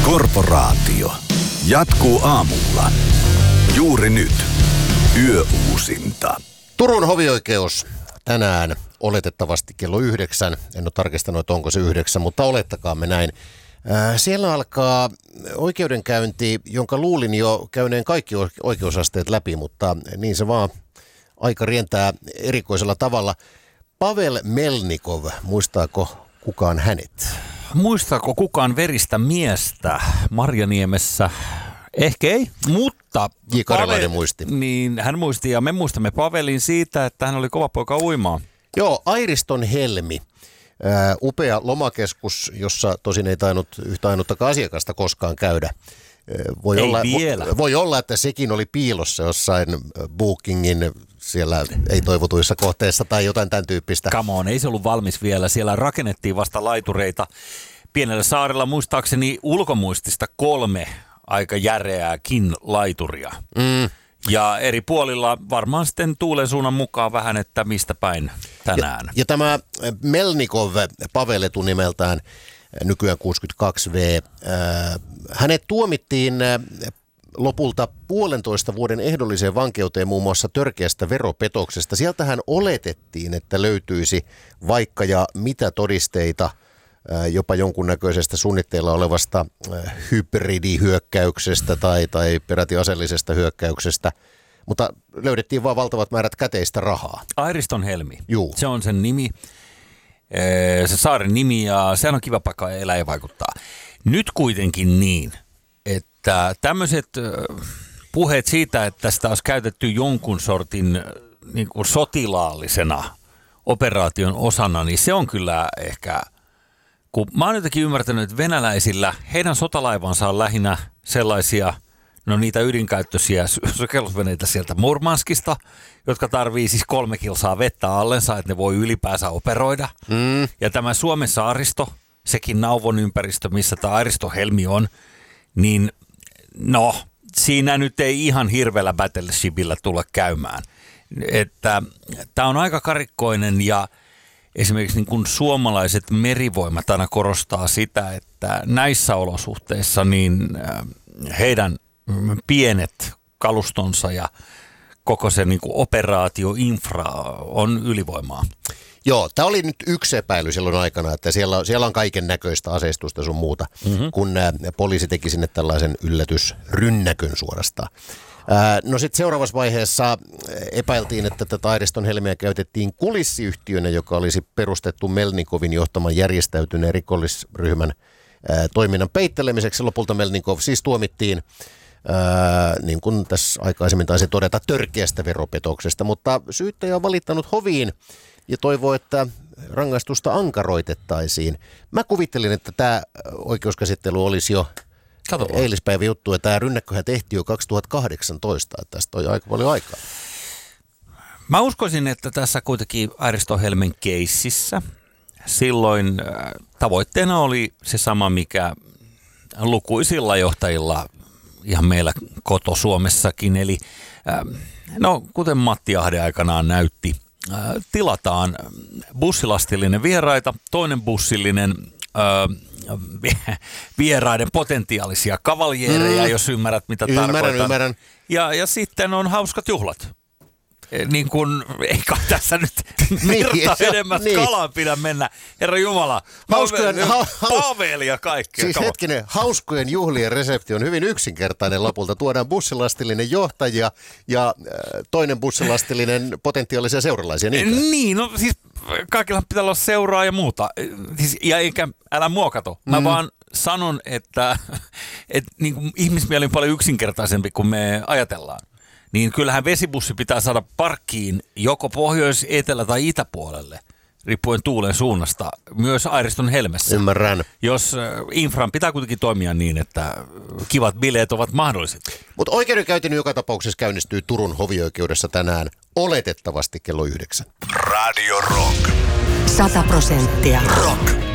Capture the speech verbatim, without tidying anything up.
Korporaatio jatkuu aamulla. Juuri nyt. Yöuusinta. Turun hovioikeus tänään oletettavasti kello yhdeksän. En ole tarkistanut, että onko se yhdeksän, mutta olettakaamme näin. Siellä alkaa oikeudenkäynti, jonka luulin jo käyneen kaikki oikeusasteet läpi, mutta niin se vaan aika rientää erikoisella tavalla. Pavel Melnikov, muistaako kukaan hänet? Muistaako kukaan veristä miestä Marjaniemessä? Ehkä ei, mutta J. Karjalainen muisti. Niin, hän muisti ja me muistamme Pavelin siitä, että hän oli kova poika uimaan. Joo, Airiston Helmi. Ää, upea lomakeskus, jossa tosin ei tainnut yhtä ainuttakaan asiakasta koskaan käydä. Voi ei olla, vielä. Voi, voi olla, että sekin oli piilossa jossain Bookingin siellä ei-toivotuissa kohteissa tai jotain tämän tyyppistä. Come on, ei se ollut valmis vielä. Siellä rakennettiin vasta laitureita pienellä saarella, muistaakseni ulkomuistista kolme aika järeääkin laituria. Mm. Ja eri puolilla varmaan sitten tuulen suunnan mukaan vähän, että mistä päin tänään. Ja, ja tämä Melnikov, Pavel etunimeltään, nykyään kuusikymmentäkaksi vuotias, äh, hänet tuomittiin äh, lopulta puolentoista vuoden ehdolliseen vankeuteen muun muassa törkeästä veropetoksesta. Sieltähän oletettiin, että löytyisi vaikka ja mitä todisteita äh, jopa jonkunnäköisestä suunnitteilla olevasta äh, hybridihyökkäyksestä tai, tai peräti aseellisesta hyökkäyksestä, mutta löydettiin vain valtavat määrät käteistä rahaa. Airiston Helmi, Juu. Se on sen nimi. Se saaren nimi ja sehän on kiva paikka elää ja vaikuttaa. Nyt kuitenkin niin, että tämmöiset puheet siitä, että tästä olisi käytetty jonkun sortin niin kuin sotilaallisena operaation osana, niin se on kyllä ehkä, kun mä oon jotenkin ymmärtänyt, että venäläisillä heidän sotalaivansa on lähinnä sellaisia, no niitä ydinkäyttöisiä sukellusveneitä sieltä Murmanskista, jotka tarvii siis kolme kilsaa vettä allensa, että ne voi ylipäänsä operoida. Mm. Ja tämä Suomen saaristo, sekin Nauvon ympäristö, missä tämä Airiston Helmi on, niin no, siinä nyt ei ihan hirveällä battleshipillä tulla käymään. Että tämä on aika karikkoinen ja esimerkiksi niin kuin suomalaiset merivoimat aina korostaa sitä, että näissä olosuhteissa niin heidän pienet kalustonsa ja koko se niin kuin operaatioinfra on ylivoimaa. Joo, tämä oli nyt yksi epäily silloin aikana, että siellä, siellä on kaiken näköistä aseistusta sun muuta, mm-hmm. kun ä, poliisi teki sinne tällaisen yllätysrynnäkön suorastaan. Ää, no sitten seuraavassa vaiheessa epäiltiin, että tätä Airiston Helmiä käytettiin kulissiyhtiönä, joka olisi perustettu Melnikovin johtaman järjestäytyneen rikollisryhmän ää, toiminnan peittelemiseksi. Lopulta Melnikov siis tuomittiin, ää, niin kuin tässä aikaisemmin taisi todeta, törkeästä veropetoksesta, mutta syyttäjä on valittanut hoviin ja toivoo, että rangaistusta ankaroitettaisiin. Mä kuvittelin, että tämä oikeuskäsittely olisi jo eilispäivä juttu, ja tämä rynnäkköhän tehtiin jo kaksituhattakahdeksantoista, että tästä on aika paljon aikaa. Mä uskoisin, että tässä kuitenkin Airiston Helmen keississä silloin tavoitteena oli se sama, mikä lukuisilla johtajilla ihan meillä koto-Suomessakin, eli no kuten Matti Ahde aikanaan näytti, tilataan bussilastillinen vieraita, toinen bussillinen ö, vieraiden potentiaalisia kavaljeereja, mm. jos ymmärrät mitä ymmärrän, tarkoitan. Ymmärrän. Ja, ja sitten on hauskat juhlat. Niin kuin, eikä tässä nyt virta niin, enemmän niin. kalaan pidä mennä. Herra Jumala, Hauskojen, ha, Pavel ja kaikkea. Siis hetkinen, hauskojen juhlien resepti on hyvin yksinkertainen lopulta. Tuodaan bussilastillinen johtaja ja äh, toinen bussilastillinen potentiaalisia seuralaisia. Niin, niin, no siis kaikilla pitää olla seuraa ja muuta. Siis, ja eikä, älä mua kato. Mä mm. vaan sanon, että et, niin kuin ihmismieli on paljon yksinkertaisempi kuin me ajatellaan. Niin kyllähän vesibussi pitää saada parkkiin joko pohjois-, etelä- tai itäpuolelle, riippuen tuulen suunnasta, myös Airiston Helmessä. Ymmärrän. Jos infran pitää kuitenkin toimia niin, että kivat bileet ovat mahdolliset. Mutta oikeudenkäynti joka tapauksessa käynnistyy Turun hovioikeudessa tänään oletettavasti kello yhdeksän. Radio Rock. Sata prosenttia Rock.